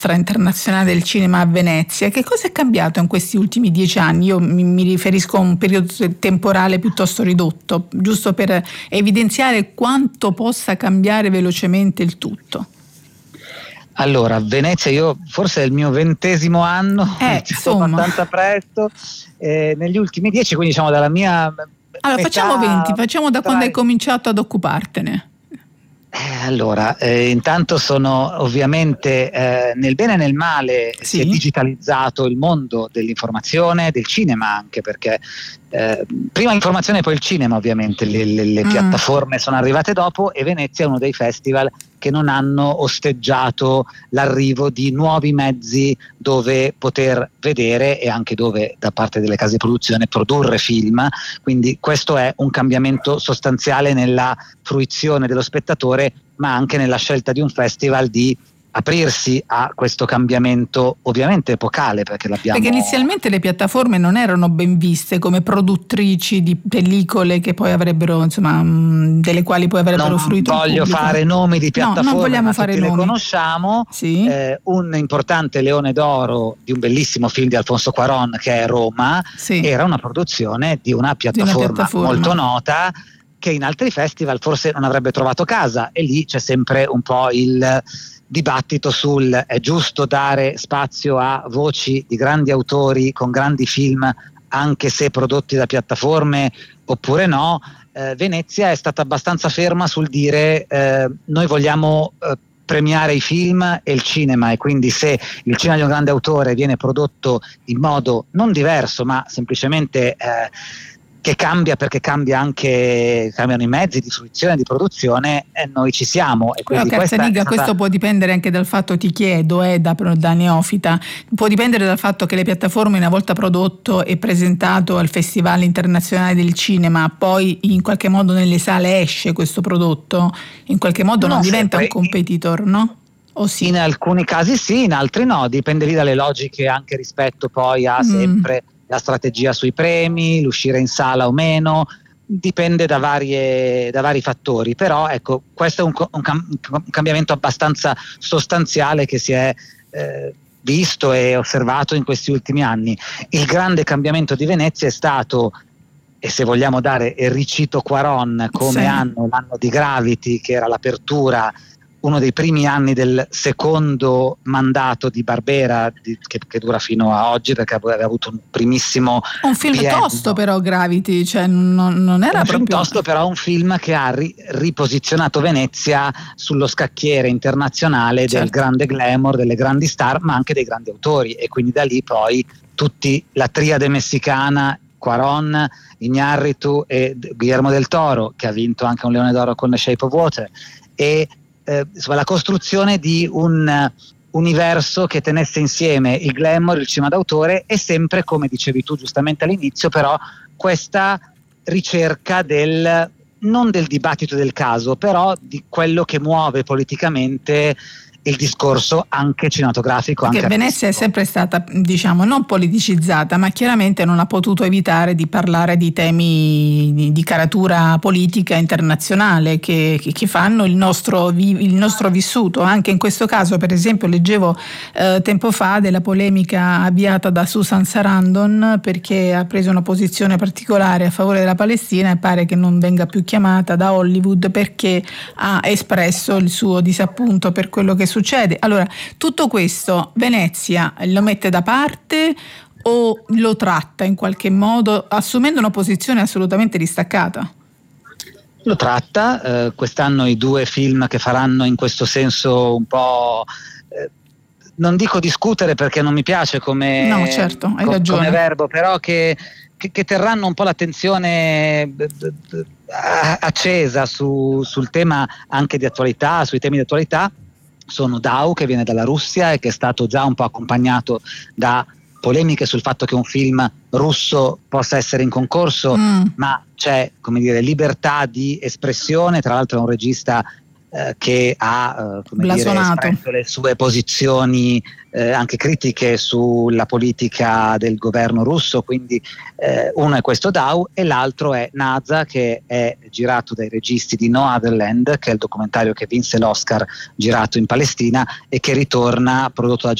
internazionale del cinema a Venezia. Che cosa è cambiato in questi ultimi 10 anni? Io mi riferisco a un periodo temporale piuttosto ridotto, giusto per evidenziare quanto possa cambiare velocemente il tutto. Allora, Venezia, io forse è il mio 20° anno, insomma, abbastanza presto, negli ultimi 10, quindi diciamo dalla mia allora facciamo 20, facciamo da quando hai cominciato ad occupartene. Allora, intanto sono ovviamente nel bene e nel male, sì. Si è digitalizzato il mondo dell'informazione, del cinema anche, perché prima l'informazione e poi il cinema, ovviamente le piattaforme sono arrivate dopo, e Venezia è uno dei festival che non hanno osteggiato l'arrivo di nuovi mezzi dove poter vedere e anche dove da parte delle case di produzione produrre film, quindi questo è un cambiamento sostanziale nella fruizione dello spettatore, ma anche nella scelta di un festival di aprirsi a questo cambiamento ovviamente epocale, perché inizialmente le piattaforme non erano ben viste come produttrici di pellicole che poi avrebbero, insomma, delle quali poi avrebbero fruito il pubblico. Non voglio fare nomi di piattaforme, non vogliamo ma fare tutti nomi. Le conosciamo. Sì. Un importante Leone d'Oro di un bellissimo film di Alfonso Cuarón che è Roma, sì. Era una produzione di una piattaforma molto nota, che in altri festival forse non avrebbe trovato casa, e lì c'è sempre un po' il dibattito sul è giusto dare spazio a voci di grandi autori con grandi film anche se prodotti da piattaforme oppure no. Venezia è stata abbastanza ferma sul dire noi vogliamo premiare i film e il cinema, e quindi se il cinema di un grande autore viene prodotto in modo non diverso ma semplicemente che cambia, perché cambiano i mezzi di fruizione, di produzione, e noi ci siamo. E quindi questo può dipendere anche dal fatto, ti chiedo, da neofita, può dipendere dal fatto che le piattaforme, una volta prodotto e presentato al Festival Internazionale del Cinema, poi in qualche modo nelle sale esce questo prodotto, in qualche modo non diventa un competitor, no? O sì? In alcuni casi sì, in altri no, dipende lì dalle logiche anche rispetto poi a sempre la strategia sui premi, l'uscire in sala o meno, dipende da vari fattori, però ecco, questo è un cambiamento abbastanza sostanziale che si è visto e osservato in questi ultimi anni. Il grande cambiamento di Venezia è stato, e se vogliamo dare, e ricito Cuarón come l'anno di Gravity, che era l'apertura, uno dei primi anni del secondo mandato di Barbera, che dura fino a oggi, perché aveva avuto un primissimo un film tosto, però Gravity, cioè non era proprio film tosto, però un film che ha riposizionato Venezia sullo scacchiere internazionale del grande glamour, delle grandi star, ma anche dei grandi autori, e quindi da lì poi la triade messicana, Cuarón, Iñárritu e Guillermo del Toro, che ha vinto anche un Leone d'Oro con The Shape of Water, e la costruzione di un universo che tenesse insieme il glamour, il cinema d'autore, e sempre, come dicevi tu giustamente all'inizio, però questa ricerca non del dibattito del caso, però di quello che muove politicamente il discorso anche cinematografico. Perché Venezia è sempre stata, diciamo, non politicizzata, ma chiaramente non ha potuto evitare di parlare di temi di caratura politica internazionale che fanno il nostro vissuto. Anche in questo caso, per esempio, leggevo tempo fa della polemica avviata da Susan Sarandon, perché ha preso una posizione particolare a favore della Palestina e pare che non venga più chiamata da Hollywood perché ha espresso il suo disappunto per quello che succede. Allora, tutto questo Venezia lo mette da parte o lo tratta in qualche modo, assumendo una posizione assolutamente distaccata? Lo tratta, quest'anno i 2 film che faranno in questo senso un po', non dico discutere perché non mi piace come, no, certo, hai ragione, come verbo, però che terranno un po' l'attenzione accesa sul tema anche di attualità, sui temi di attualità, sono Dao, che viene dalla Russia e che è stato già un po' accompagnato da polemiche sul fatto che un film russo possa essere in concorso, ma c'è, come dire, libertà di espressione. Tra l'altro è un regista che ha espresso le sue posizioni anche critiche sulla politica del governo russo, quindi uno è questo DAO e l'altro è Naza, che è girato dai registi di No Other Land, che è il documentario che vinse l'Oscar girato in Palestina e che ritorna, prodotto da